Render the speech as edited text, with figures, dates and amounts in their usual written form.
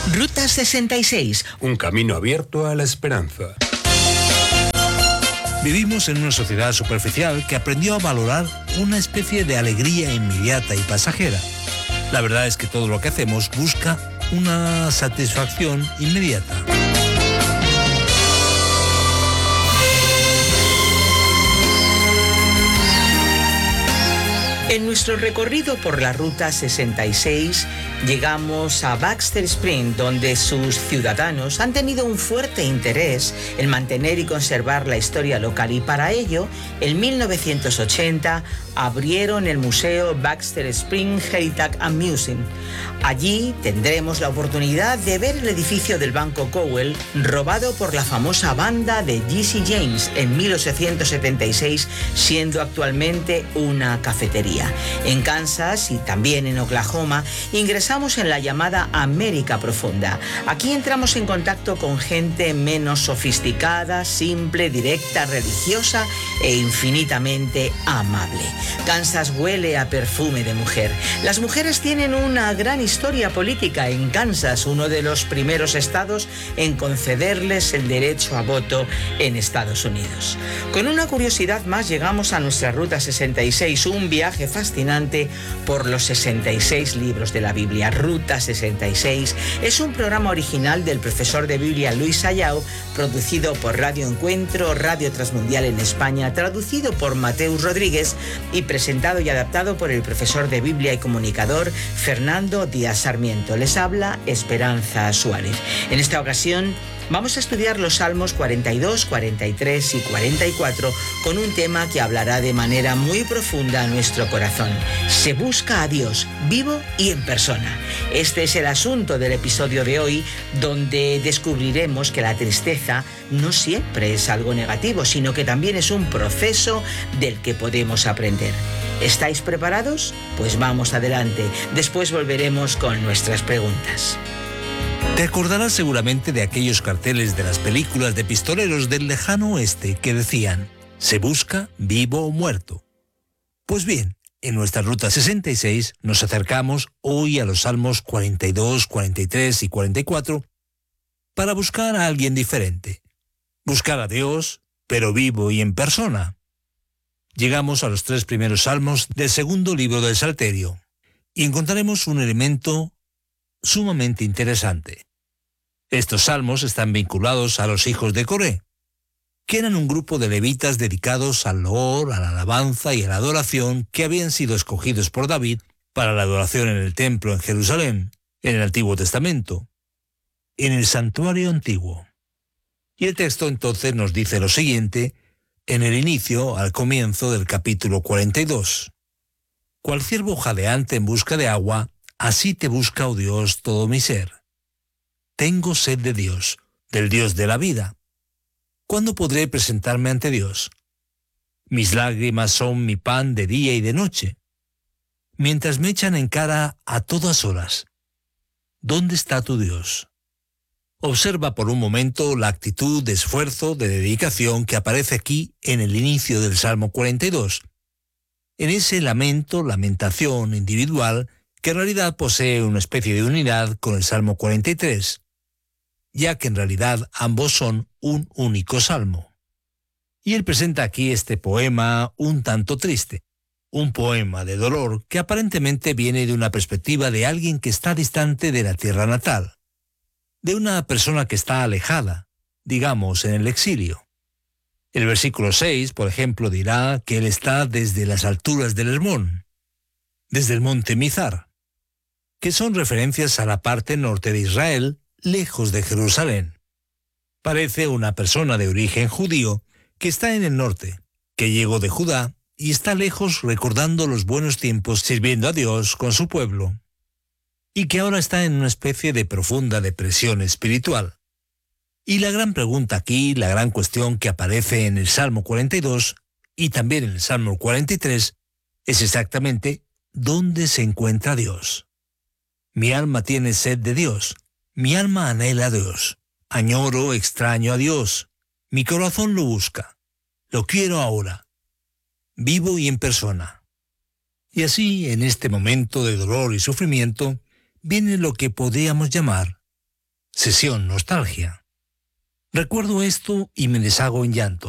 Ruta 66. Un camino abierto a la esperanza. Vivimos en una sociedad superficial que aprendió a valorar una especie de alegría inmediata y pasajera. La verdad es que todo lo que hacemos busca una satisfacción inmediata. En nuestro recorrido por la Ruta 66 llegamos a Baxter Spring, donde sus ciudadanos han tenido un fuerte interés en mantener y conservar la historia local, y para ello, en 1980, abrieron el Museo Baxter Spring Heritage and Museum. Allí tendremos la oportunidad de ver el edificio del Banco Cowell, robado por la famosa banda de Jesse James en 1876, siendo actualmente una cafetería. En Kansas y también en Oklahoma ingresamos en la llamada América Profunda. Aquí entramos en contacto con gente menos sofisticada, simple, directa, religiosa e infinitamente amable. Kansas huele a perfume de mujer. Las mujeres tienen una gran historia política en Kansas, uno de los primeros estados en concederles el derecho a voto en Estados Unidos. Con una curiosidad más llegamos a nuestra Ruta 66, un viaje fascinante por los 66 libros de la Biblia. Ruta 66 es un programa original del profesor de Biblia Luis Ayao, producido por Radio Encuentro, Radio Transmundial en España, traducido por Mateus Rodríguez y presentado y adaptado por el profesor de Biblia y comunicador Fernando Díaz Sarmiento. Les habla Esperanza Suárez. En esta ocasión vamos a estudiar los Salmos 42, 43 y 44 con un tema que hablará de manera muy profunda a nuestro corazón. Se busca a Dios, vivo y en persona. Este es el asunto del episodio de hoy, donde descubriremos que la tristeza no siempre es algo negativo, sino que también es un proceso del que podemos aprender. ¿Estáis preparados? Pues vamos adelante. Después volveremos con nuestras preguntas. Te acordarás seguramente de aquellos carteles de las películas de pistoleros del lejano oeste que decían: se busca vivo o muerto. Pues bien, en nuestra Ruta 66 nos acercamos hoy a los Salmos 42, 43 y 44 para buscar a alguien diferente. Buscar a Dios, pero vivo y en persona. Llegamos a los 3 primeros salmos del segundo libro del Salterio y encontraremos un elemento sumamente interesante. Estos salmos están vinculados a los hijos de Coré, que eran un grupo de levitas dedicados al loor, a la alabanza y a la adoración, que habían sido escogidos por David para la adoración en el templo en Jerusalén, en el Antiguo Testamento, en el santuario antiguo. Y el texto entonces nos dice lo siguiente en el inicio, al comienzo del capítulo 42. Cual ciervo jadeante en busca de agua, así te busca, oh Dios, todo mi ser. Tengo sed de Dios, del Dios de la vida. ¿Cuándo podré presentarme ante Dios? Mis lágrimas son mi pan de día y de noche, mientras me echan en cara a todas horas. ¿Dónde está tu Dios? Observa por un momento la actitud de esfuerzo, de dedicación que aparece aquí en el inicio del Salmo 42. En ese lamentación individual que en realidad posee una especie de unidad con el Salmo 43, ya que en realidad ambos son un único salmo. Y él presenta aquí este poema un tanto triste, un poema de dolor que aparentemente viene de una perspectiva de alguien que está distante de la tierra natal, de una persona que está alejada, digamos, en el exilio. El versículo 6, por ejemplo, dirá que él está desde las alturas del Hermón, desde el monte Mizar, que son referencias a la parte norte de Israel, lejos de Jerusalén. Parece una persona de origen judío que está en el norte, que llegó de Judá y está lejos recordando los buenos tiempos sirviendo a Dios con su pueblo, y que ahora está en una especie de profunda depresión espiritual. Y la gran pregunta aquí, la gran cuestión que aparece en el Salmo 42 y también en el Salmo 43, es exactamente: ¿dónde se encuentra Dios? Mi alma tiene sed de Dios, mi alma anhela a Dios, añoro, extraño a Dios, mi corazón lo busca, lo quiero ahora, vivo y en persona. Y así, en este momento de dolor y sufrimiento, viene lo que podríamos llamar Sesión Nostalgia. Recuerdo esto y me deshago en llanto.